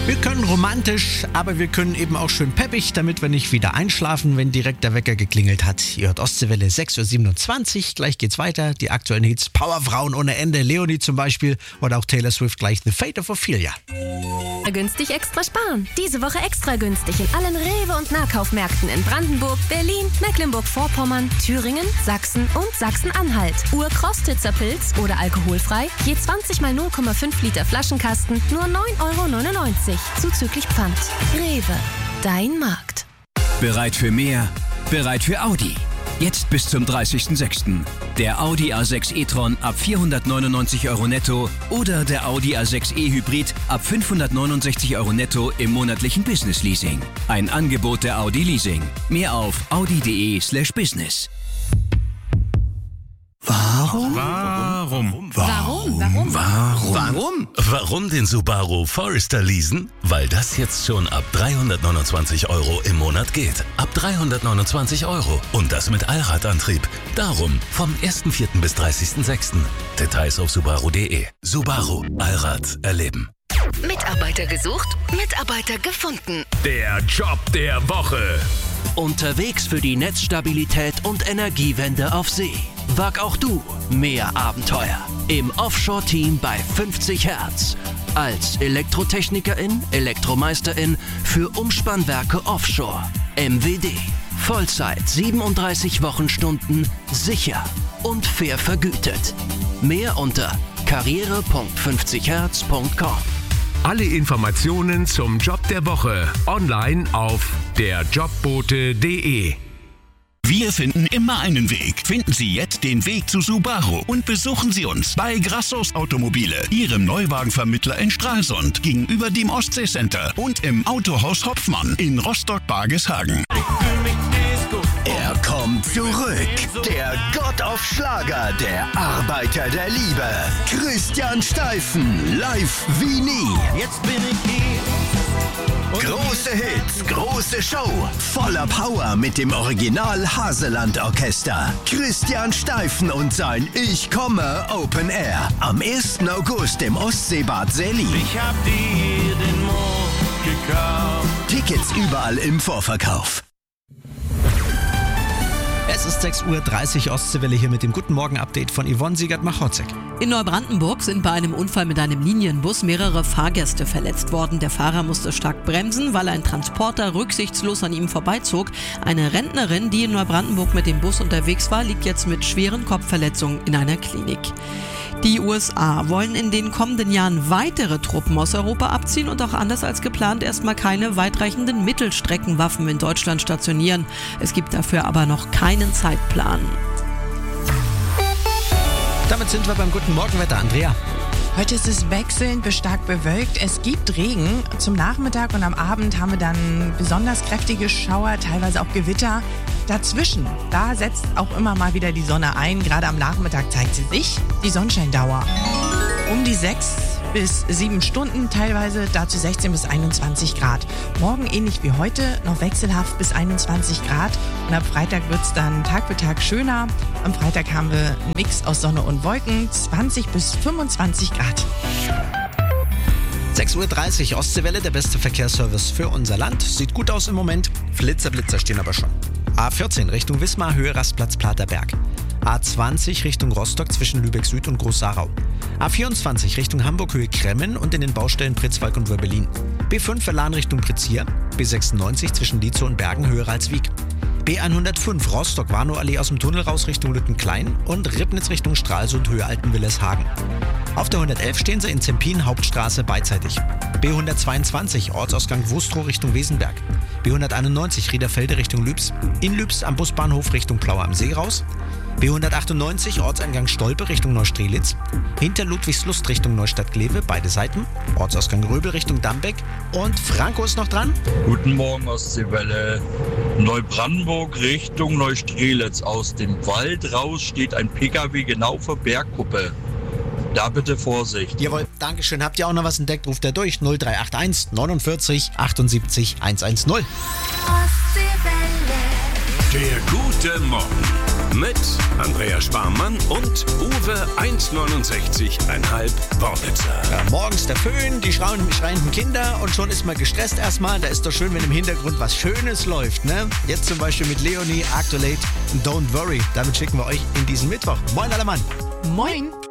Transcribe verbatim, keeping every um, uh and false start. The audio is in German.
Wir können romantisch, aber wir können eben auch schön peppig, damit wir nicht wieder einschlafen, wenn direkt der Wecker geklingelt hat. Ihr hört Ostseewelle sechs Uhr siebenundzwanzig, gleich geht's weiter. Die aktuellen Hits, Powerfrauen ohne Ende, Leonie zum Beispiel oder auch Taylor Swift gleich The Fate of Ophelia. Günstig extra sparen. Diese Woche extra günstig in allen Rewe- und Nahkaufmärkten in Brandenburg, Berlin, Mecklenburg-Vorpommern, Thüringen, Sachsen und Sachsen-Anhalt. Urkostitzer Pilz oder alkoholfrei, je zwanzig mal null Komma fünf Liter Flaschenkasten, nur neun Euro neunundneunzig, zuzüglich Pfand. Rewe, dein Markt. Bereit für mehr? Bereit für Audi. Jetzt bis zum dreißigsten sechsten Der Audi A sechs e-tron ab vierhundertneunundneunzig Euro netto oder der Audi A sechs e-Hybrid ab fünfhundertneunundsechzig Euro netto im monatlichen Business-Leasing. Ein Angebot der Audi Leasing. Mehr auf audi.de slash business. Warum? Warum? Warum? Warum? Warum? Warum? Warum den Subaru Forester leasen? Weil das jetzt schon ab dreihundertneunundzwanzig Euro im Monat geht. Ab dreihundertneunundzwanzig Euro. Und das mit Allradantrieb. Darum vom ersten vierten bis dreißigsten sechsten Details auf subaru punkt de. Subaru. Allrad erleben. Mitarbeiter gesucht, Mitarbeiter gefunden. Der Job der Woche. Unterwegs für die Netzstabilität und Energiewende auf See. Wag auch du mehr Abenteuer im Offshore-Team bei fünfzig Hertz. Als Elektrotechnikerin, Elektromeisterin für Umspannwerke Offshore. M W D. Vollzeit siebenunddreißig Wochenstunden, sicher und fair vergütet. Mehr unter karriere punkt fünfzig hertz punkt com. Alle Informationen zum Job der Woche online auf der jobbote punkt de. Wir finden immer einen Weg. Finden Sie jetzt den Weg zu Subaru und besuchen Sie uns bei Grassos Automobile, Ihrem Neuwagenvermittler in Stralsund, gegenüber dem Ostseecenter und im Autohaus Hopfmann in Rostock-Bargeshagen. Er kommt zurück, der Gott auf Schlager, der Arbeiter der Liebe, Christian Steifen, live wie nie. Jetzt bin ich hier. Große Hits, große Show, voller Power mit dem Original Haseland Orchester. Christian Steifen und sein Ich komme Open Air am ersten August im Ostseebad Selin. Ich hab dir den Mond gekauft. Tickets überall im Vorverkauf. Es ist sechs Uhr dreißig Ostseewelle hier mit dem Guten Morgen-Update von Yvonne Siegert-Machotzek. In Neubrandenburg sind bei einem Unfall mit einem Linienbus mehrere Fahrgäste verletzt worden. Der Fahrer musste stark bremsen, weil ein Transporter rücksichtslos an ihm vorbeizog. Eine Rentnerin, die in Neubrandenburg mit dem Bus unterwegs war, liegt jetzt mit schweren Kopfverletzungen in einer Klinik. Die U S A wollen in den kommenden Jahren weitere Truppen aus Europa abziehen und auch anders als geplant erstmal keine weitreichenden Mittelstreckenwaffen in Deutschland stationieren. Es gibt dafür aber noch keinen Zeitplan. Damit sind wir beim Guten Morgenwetter, Andrea. Heute ist es wechselnd bis stark bewölkt. Es gibt Regen. Zum Nachmittag und am Abend haben wir dann besonders kräftige Schauer, teilweise auch Gewitter. Dazwischen, da setzt auch immer mal wieder die Sonne ein. Gerade am Nachmittag zeigt sie sich. Die Sonnenscheindauer um die sechs bis sieben Stunden, teilweise dazu sechzehn bis einundzwanzig Grad. Morgen ähnlich wie heute, noch wechselhaft bis einundzwanzig Grad. Und ab Freitag wird es dann Tag für Tag schöner. Am Freitag haben wir einen Mix aus Sonne und Wolken, zwanzig bis fünfundzwanzig Grad. sechs Uhr dreißig Ostseewelle, der beste Verkehrsservice für unser Land. Sieht gut aus im Moment. Flitzer, Blitzer stehen aber schon. A vierzehn Richtung Wismar, Höhe Rastplatz Platerberg. A zwanzig Richtung Rostock zwischen Lübeck Süd und Groß-Sarau. A vierundzwanzig Richtung Hamburg, Höhe Kremmen und in den Baustellen Pritzwalk und Wörbelin. B fünf Verlan Richtung Prizier. B sechsundneunzig zwischen Lietzow und Bergen, Höhe Ralswiek. B hundertfünf Rostock-Warnow-Allee aus dem Tunnel raus Richtung Lüttenklein und Ribnitz Richtung Stralsund, Höhe Altenwillershagen. Auf der hundertelf stehen sie in Zempin, Hauptstraße beidseitig. B hundertzweiundzwanzig Ortsausgang Wustrow Richtung Wesenberg. B hunderteinundneunzig Riederfelde Richtung Lübs. In Lübs am Busbahnhof Richtung Plauer am See raus. B hundertachtundneunzig Ortseingang Stolpe Richtung Neustrelitz. Hinter Ludwigslust Richtung Neustadt-Glewe, beide Seiten. Ortsausgang Röbel Richtung Dambeck. Und Franco ist noch dran. Guten Morgen, Ostseewelle. Neubrandenburg Richtung Neustrelitz. Aus dem Wald raus steht ein P K W genau vor Bergkuppe. Da bitte Vorsicht. Jawohl, Dankeschön. Habt ihr auch noch was entdeckt? Ruft er durch null drei acht eins neunundvierzig achtundsiebzig hundertzehn. Der gute Morgen Mit Andrea Sparmann und Uwe eins Komma neunundsechzig Komma fünf Worpitzer. Ja, morgens der Föhn, die schreien- schreienden Kinder und schon ist man gestresst erstmal. Da ist doch schön, wenn im Hintergrund was Schönes läuft, ne? Jetzt zum Beispiel mit Leonie, Actolate, Don't Worry. Damit schicken wir euch in diesen Mittwoch. Moin, aller Mann. Moin.